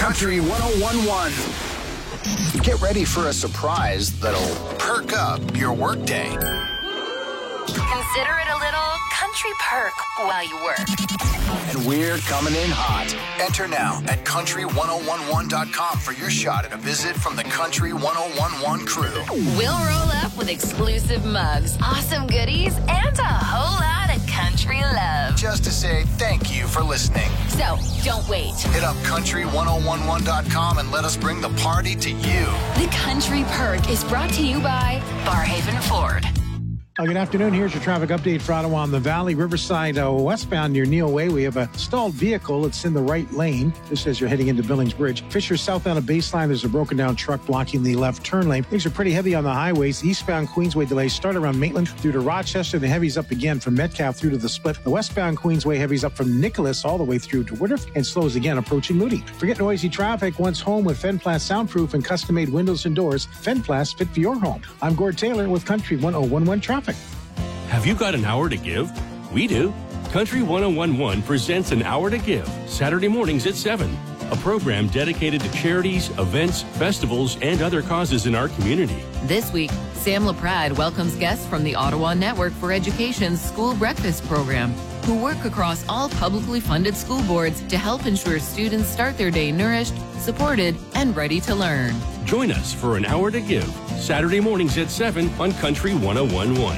Country 101.1. Get ready for a surprise that'll perk up your workday. Consider it a little country perk while you work. And we're coming in hot. Enter now at country1011.com for your shot at a visit from the Country 1011 crew. We'll roll up with exclusive mugs, awesome goodies, and a whole lot of country love. Just to say thank you for listening. So, don't wait. Hit up country1011.com and let us bring the party to you. The Country Perk is brought to you by Barhaven Ford. Good afternoon. Here's your traffic update for Ottawa on the Valley. Riverside westbound near Neil Way. We have a stalled vehicle. It's in the right lane. This as you're heading into Billings Bridge. Fisher southbound of Baseline, there's a broken down truck blocking the left turn lane. Things are pretty heavy on the highways. Eastbound Queensway delays start around Maitland through to Rochester. The heavy's up again from Metcalfe through to the Split. The westbound Queensway heavy's up from Nicholas all the way through to Woodruff and slows again approaching Moody. Forget noisy traffic. Once home with Fenplast soundproof and custom-made windows and doors. Fenplast fit for your home. I'm Gord Taylor with Country 1011 Traffic. Have you got an hour to give? We do. Country 1011 presents An Hour to Give, Saturday mornings at 7. A program dedicated to charities, events, festivals, and other causes in our community. This week, Sam LaPrade welcomes guests from the Ottawa Network for Education's School Breakfast Program, who work across all publicly funded school boards to help ensure students start their day nourished, supported, and ready to learn. Join us for An Hour to Give, Saturday mornings at 7 on Country 1011.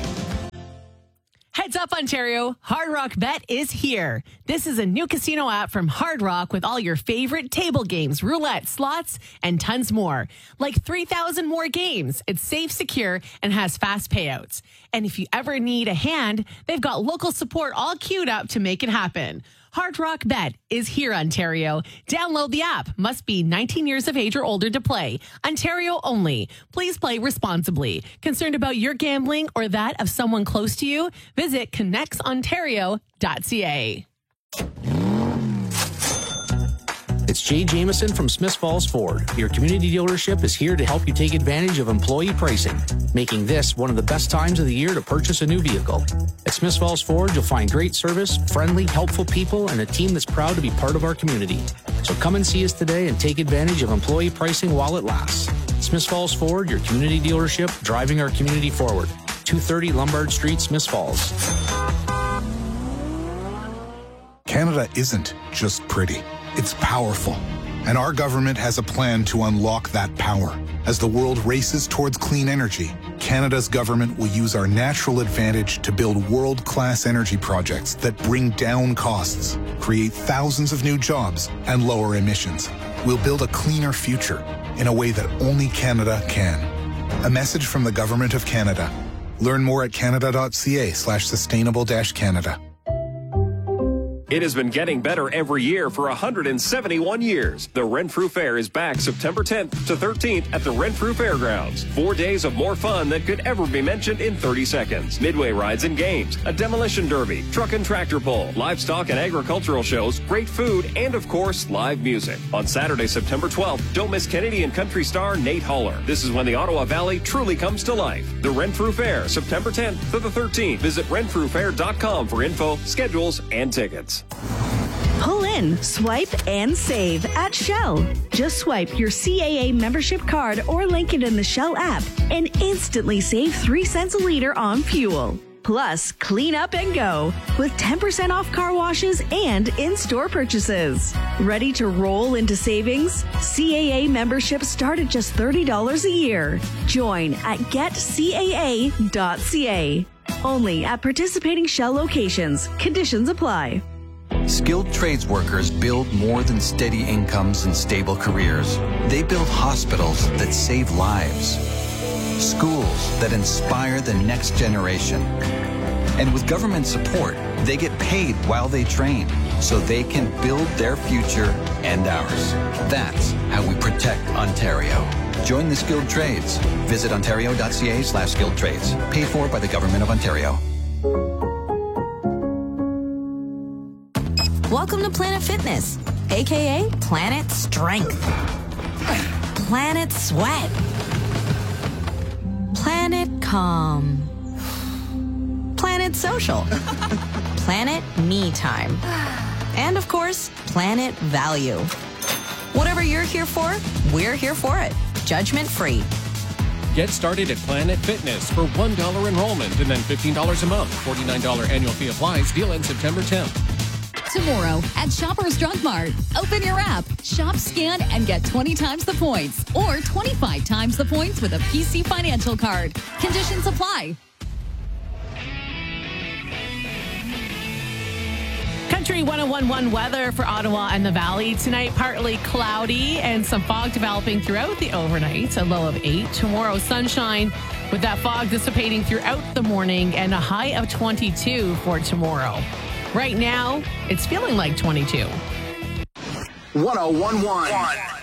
Heads up, Ontario, Hard Rock Bet is here. This is a new casino app from Hard Rock with all your favorite table games, roulette, slots, and tons more. Like 3,000 more games. It's safe, secure, and has fast payouts. And if you ever need a hand, they've got local support all queued up to make it happen. Hard Rock Bet is here, Ontario. Download the app. Must be 19 years of age or older to play. Ontario only. Please play responsibly. Concerned about your gambling or that of someone close to you? Visit connectsontario.ca. It's Jay Jameson from Smiths Falls Ford. Your community dealership is here to help you take advantage of employee pricing, making this one of the best times of the year to purchase a new vehicle. At Smiths Falls Ford, you'll find great service, friendly, helpful people, and a team that's proud to be part of our community. So come and see us today and take advantage of employee pricing while it lasts. Smiths Falls Ford, your community dealership, driving our community forward. 230 Lombard Street, Smiths Falls. Canada isn't just pretty. It's powerful. And our government has a plan to unlock that power. As the world races towards clean energy, Canada's government will use our natural advantage to build world-class energy projects that bring down costs, create thousands of new jobs, and lower emissions. We'll build a cleaner future in a way that only Canada can. A message from the Government of Canada. Learn more at canada.ca/sustainable-Canada. It has been getting better every year for 171 years. The Renfrew Fair is back September 10th to 13th at the Renfrew Fairgrounds. 4 days of more fun than could ever be mentioned in 30 seconds. Midway rides and games, a demolition derby, truck and tractor pull, livestock and agricultural shows, great food, and of course, live music. On Saturday, September 12th, don't miss Canadian country star Nate Holler. This is when the Ottawa Valley truly comes to life. The Renfrew Fair, September 10th to the 13th. Visit renfrewfair.com for info, schedules, and tickets. Pull in, swipe, and save at Shell. Just swipe your CAA membership card or link it in the Shell app and instantly save 3 cents a liter on fuel. Plus, clean up and go with 10% off car washes and in-store purchases. Ready to roll into savings? CAA memberships start at just $30 a year. Join at getcaa.ca. Only at participating Shell locations. Conditions apply. Skilled trades workers build more than steady incomes and stable careers. They build hospitals that save lives, schools that inspire the next generation. And with government support, they get paid while they train so they can build their future and ours. That's how we protect Ontario. Join the skilled trades. Visit ontario.ca/skilled trades. Paid for by the Government of Ontario. Welcome to Planet Fitness, aka Planet Strength, Planet Sweat, Planet Calm, Planet Social, Planet Me Time, and of course, Planet Value. Whatever you're here for, we're here for it. Judgment free. Get started at Planet Fitness for $1 enrollment and then $15 a month. $49 annual fee applies. Deal ends September 10th. Tomorrow at Shoppers Drug Mart. Open your app, shop, scan, and get 20 times the points or 25 times the points with a PC Financial card. Conditions apply. Country 101.1 weather for Ottawa and the Valley. Tonight, partly cloudy and some fog developing throughout the overnight, a low of 8. Tomorrow, sunshine with that fog dissipating throughout the morning and a high of 22 for tomorrow. Right now, it's feeling like 22. 101.1.